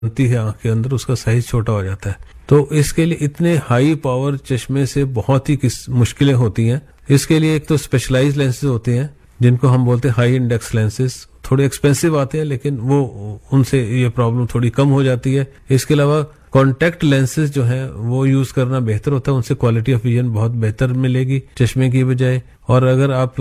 बनती है आंख के अंदर, उसका साइज छोटा हो जाता है। तो इसके लिए इतने हाई पावर चश्मे से बहुत ही मुश्किलें होती हैं। इसके लिए एक तो स्पेशलाइज्ड लेंसेज होते हैं जिनको हम बोलते हैं हाई इंडेक्स लेंसेज, थोड़े एक्सपेंसिव आते हैं लेकिन वो उनसे ये प्रॉब्लम थोड़ी कम हो जाती है। इसके अलावा कॉन्टैक्ट लेंसेज जो हैं वो यूज करना बेहतर होता है, उनसे क्वालिटी ऑफ विजन बहुत बेहतर मिलेगी चश्मे की बजाय। और अगर आप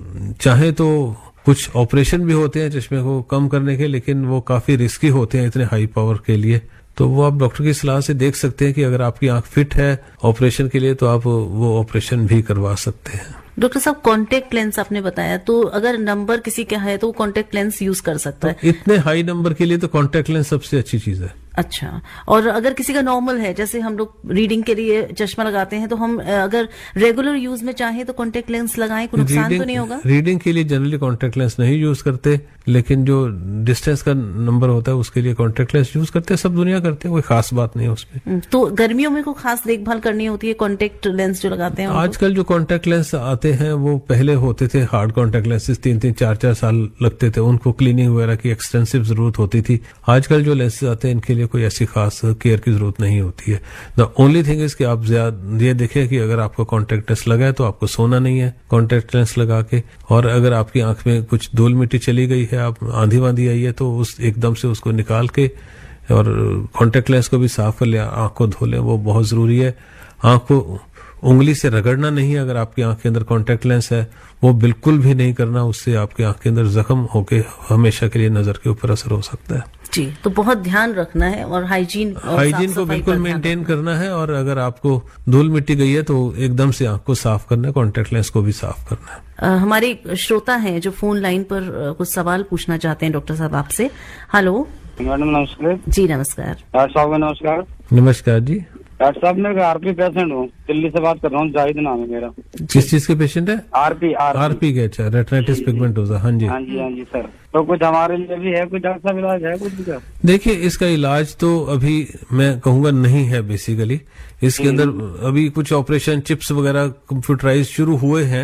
चाहें तो कुछ ऑपरेशन भी होते हैं चश्मे को कम करने के, लेकिन वो काफी रिस्की होते हैं इतने हाई पावर के लिए। तो वो आप डॉक्टर की सलाह से देख सकते हैं कि अगर आपकी आंख फिट है ऑपरेशन के लिए तो आप वो ऑपरेशन भी करवा सकते हैं। डॉक्टर साहब, कॉन्टेक्ट लेंस आपने बताया, तो अगर नंबर किसी का है तो वो कॉन्टेक्ट लेंस यूज कर सकता है? इतने हाई नंबर के लिए तो कॉन्टेक्ट लेंस सबसे अच्छी चीज है। अच्छा, और अगर किसी का नॉर्मल है, जैसे हम लोग रीडिंग के लिए चश्मा लगाते हैं, तो हम अगर रेगुलर यूज में चाहें तो कॉन्टेक्ट लेंस लगाएं, कोई नुकसान तो नहीं होगा? रीडिंग के लिए जनरली कॉन्टेक्ट लेंस नहीं यूज करते, लेकिन जो डिस्टेंस का नंबर होता है उसके लिए कॉन्टेक्ट लेंस यूज करते हैं, सब दुनिया करते हैं, कोई खास बात नहीं है उसमें। तो गर्मियों में कोई खास देखभाल करनी होती है कॉन्टेक्ट लेंस जो लगाते हैं? आजकल जो कॉन्टेक्ट लेंस आते हैं वो पहले होते थे हार्ड कॉन्टेक्ट लेंसेज, 3-3, 4-4 साल लगते थे, उनको क्लीनिंग वगैरह की एक्सटेंसिव जरूरत होती थी। आजकल जो लेंसेज आते हैं इनके लिए कोई ऐसी खास केयर की जरूरत नहीं होती है। द ओनली थिंग इज कि आप ये देखें कि अगर आपको कॉन्टेक्ट लेंस लगा है तो आपको सोना नहीं है कॉन्टेक्ट लेंस लगा के, और अगर आपकी आंख में कुछ धूल मिट्टी चली गई है, आप आंधी वांधी आई है, तो उस एकदम से उसको निकाल के और कॉन्टेक्ट लेंस को भी साफ कर लिया, आंख को धो लें, वो बहुत जरूरी है। आंख को उंगली से रगड़ना नहीं है, अगर आपकी आंख के अंदर कॉन्टेक्ट लेंस है वो बिल्कुल भी नहीं करना, उससे आपकी आंख के अंदर जख्म होके हमेशा के लिए नजर के ऊपर असर हो सकता है। जी, तो बहुत ध्यान रखना है और हाइजीन को बिल्कुल मेंटेन करना है, और अगर आपको धूल मिट्टी गई है तो एकदम से आंख को साफ करना है, कॉन्टेक्ट लेंस को भी साफ करना है। हमारे श्रोता हैं जो फोन लाइन पर कुछ सवाल पूछना चाहते हैं डॉक्टर साहब आपसे। हेलो मैडम, नमस्कार। जी नमस्कार। डॉक्टर साहब नमस्कार। नमस्कार जी। डॉक्टर साहब, मैं आरपी पेशेंट हूँ, दिल्ली से बात कर रहा हूँ, जाहिद नाम है मेरा। किस चीज के पेशेंट है? आरपी के। अच्छा, रेटिनाइटिस पिगमेंटोसा। हाँ जी सर। तो कुछ हमारे लिए भी है, कुछ डॉक्टर साहब इलाज है कुछ भी? देखिए, इसका इलाज तो अभी मैं कहूँगा नहीं है बेसिकली। इसके अंदर अभी कुछ ऑपरेशन चिप्स वगैरह कंप्यूटराइज शुरू हुए हैं,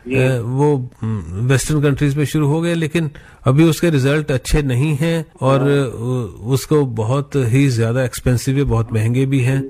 वो वेस्टर्न कंट्रीज में शुरू हो गए, लेकिन अभी उसके रिजल्ट अच्छे नहीं हैं और उसको बहुत ही ज्यादा एक्सपेंसिव है, बहुत महंगे भी हैं।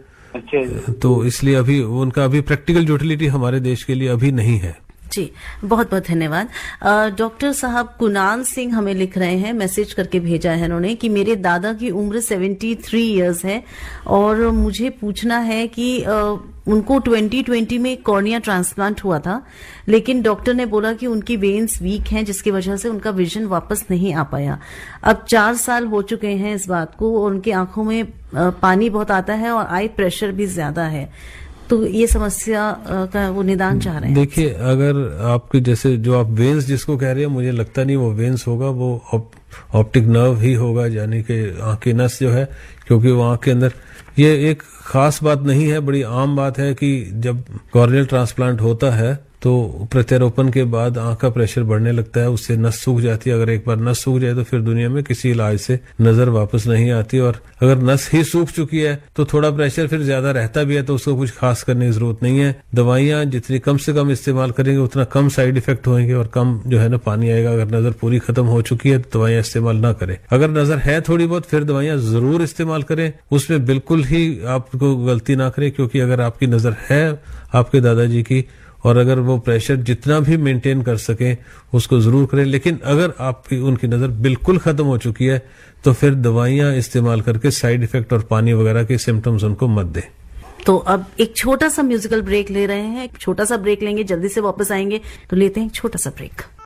तो इसलिए अभी उनका अभी प्रैक्टिकल यूटिलिटी हमारे देश के लिए अभी नहीं है। जी, बहुत बहुत धन्यवाद। डॉक्टर साहब, कुणाल सिंह हमें लिख रहे हैं, मैसेज करके भेजा है उन्होंने कि मेरे दादा की उम्र 73 इयर्स है और मुझे पूछना है कि उनको 2020 में कॉर्निया ट्रांसप्लांट हुआ था, लेकिन डॉक्टर ने बोला कि उनकी वेन्स वीक हैं जिसकी वजह से उनका विजन वापस नहीं आ पाया। अब 4 साल हो चुके हैं इस बात को और उनकी आंखों में पानी बहुत आता है और आई प्रेशर भी ज्यादा है, तो ये समस्या का वो निदान चाह रहे हैं। देखिए, अगर आपके जैसे जो आप वेन्स जिसको कह रहे हैं, मुझे लगता नहीं वो वेन्स होगा, वो ऑप्टिक नर्व ही होगा, यानी कि आंख की नस जो है, क्योंकि वो आंख के अंदर ये एक खास बात नहीं है, बड़ी आम बात है कि जब कॉर्नियल ट्रांसप्लांट होता है तो प्रत्यारोपण के बाद आंख का प्रेशर बढ़ने लगता है, उससे नस सूख जाती है। अगर एक बार नस सूख जाए तो फिर दुनिया में किसी इलाज से नजर वापस नहीं आती, और अगर नस ही सूख चुकी है तो थोड़ा प्रेशर फिर ज्यादा रहता भी है, तो उसको कुछ खास करने की जरूरत नहीं है। दवाइयां जितनी कम से कम इस्तेमाल करेंगे उतना कम साइड इफेक्ट होंगे और कम जो है ना पानी आएगा। अगर नजर पूरी खत्म हो चुकी है तो दवाइयां इस्तेमाल ना करें। अगर नजर है थोड़ी बहुत फिर दवाइयां जरूर इस्तेमाल करें, उसमें बिल्कुल ही आपको गलती ना करें, क्योंकि अगर आपकी नजर है आपके दादाजी की और अगर वो प्रेशर जितना भी मेंटेन कर सकें उसको जरूर करें, लेकिन अगर आपकी उनकी नजर बिल्कुल खत्म हो चुकी है तो फिर दवाइयां इस्तेमाल करके साइड इफेक्ट और पानी वगैरह के सिम्टम्स उनको मत दें। तो अब एक छोटा सा म्यूजिकल ब्रेक ले रहे हैं, छोटा सा ब्रेक लेंगे, जल्दी से वापस आएंगे, तो लेते हैं एक छोटा सा ब्रेक।